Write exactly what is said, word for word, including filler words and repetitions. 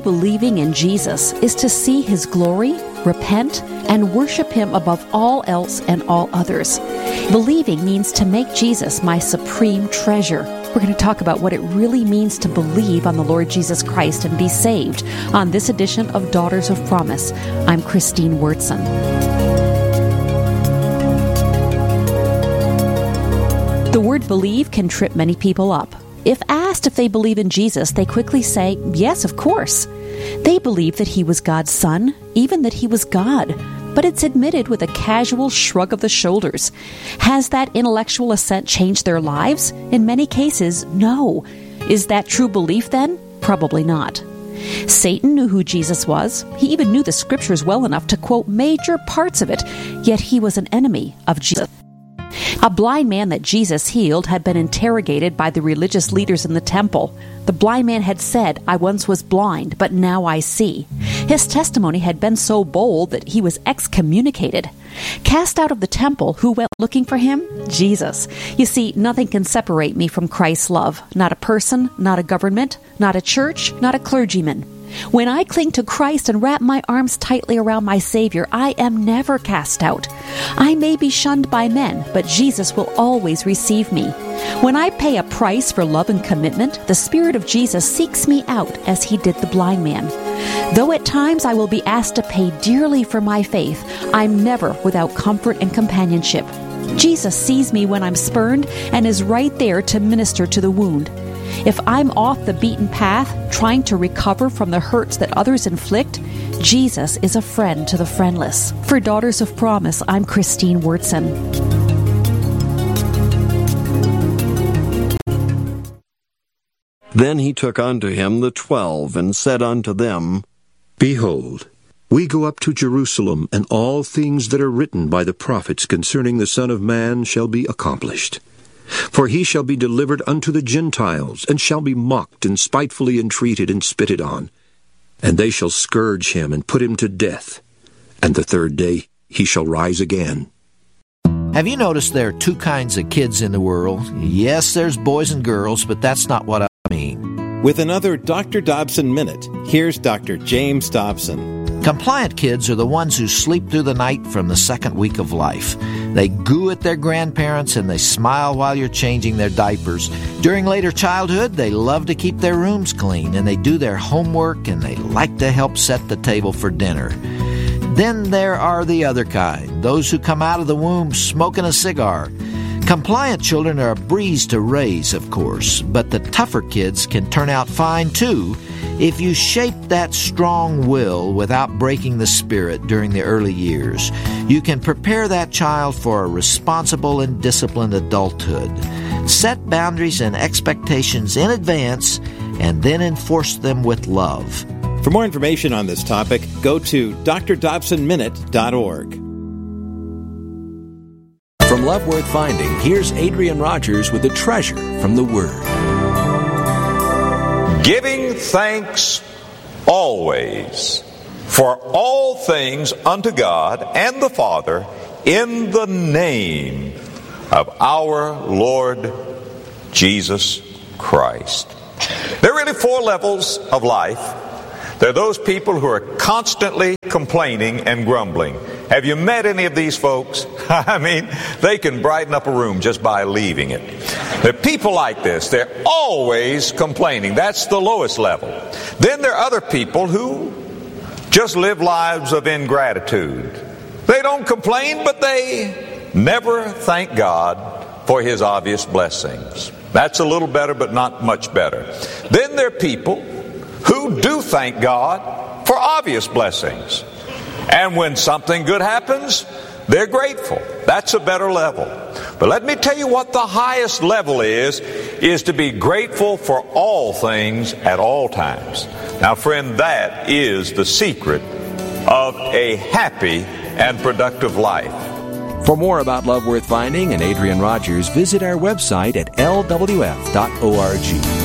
believing in Jesus is to see His glory, repent, and worship Him above all else and all others. Believing means to make Jesus my supreme treasure. We're going to talk about what it really means to believe on the Lord Jesus Christ and be saved on this edition of Daughters of Promise. I'm Christine Wurtson. The word believe can trip many people up. If asked if they believe in Jesus, they quickly say, yes, of course. They believe that He was God's Son, even that He was God. But it's admitted with a casual shrug of the shoulders. Has that intellectual assent changed their lives? In many cases, no. Is that true belief then? Probably not. Satan knew who Jesus was. He even knew the Scriptures well enough to quote major parts of it, yet he was an enemy of Jesus. A blind man that Jesus healed had been interrogated by the religious leaders in the temple. The blind man had said, I once was blind, but now I see. His testimony had been so bold that he was excommunicated. Cast out of the temple, who went looking for him? Jesus. You see, nothing can separate me from Christ's love. Not a person, not a government, not a church, not a clergyman. When I cling to Christ and wrap my arms tightly around my Savior, I am never cast out. I may be shunned by men, but Jesus will always receive me. When I pay a price for love and commitment, the Spirit of Jesus seeks me out as He did the blind man. Though at times I will be asked to pay dearly for my faith, I'm never without comfort and companionship. Jesus sees me when I'm spurned and is right there to minister to the wound. If I'm off the beaten path, trying to recover from the hurts that others inflict, Jesus is a friend to the friendless. For Daughters of Promise, I'm Christine Wurtson. Then He took unto Him the twelve, and said unto them, Behold, we go up to Jerusalem, and all things that are written by the prophets concerning the Son of Man shall be accomplished. For He shall be delivered unto the Gentiles, and shall be mocked, and spitefully entreated, and spitted on. And they shall scourge Him, and put Him to death. And the third day He shall rise again. Have you noticed there are two kinds of kids in the world? Yes, there's boys and girls, but that's not what I mean. With another Doctor Dobson Minute, here's Doctor James Dobson. Compliant kids are the ones who sleep through the night from the second week of life. They goo at their grandparents and they smile while you're changing their diapers. During later childhood, they love to keep their rooms clean and they do their homework and they like to help set the table for dinner. Then there are the other kind, those who come out of the womb smoking a cigar. Compliant children are a breeze to raise, of course, but the tougher kids can turn out fine too if you shape that strong will without breaking the spirit during the early years. You can prepare that child for a responsible and disciplined adulthood. Set boundaries and expectations in advance and then enforce them with love. For more information on this topic, go to d r dobson minute dot org. From Love Worth Finding, here's Adrian Rogers with a treasure from the Word. Giving thanks always for all things unto God and the Father in the name of our Lord Jesus Christ. There are really four levels of life. There are those people who are constantly complaining and grumbling. Have you met any of these folks? I mean, they can brighten up a room just by leaving it. There are people like this. They're always complaining. That's the lowest level. Then there are other people who just live lives of ingratitude. They don't complain, but they never thank God for His obvious blessings. That's a little better, but not much better. Then there are people who do thank God for obvious blessings. And when something good happens, they're grateful. That's a better level. But let me tell you what the highest level is, is to be grateful for all things at all times. Now, friend, that is the secret of a happy and productive life. For more about Love Worth Finding and Adrian Rogers, visit our website at l w f dot org.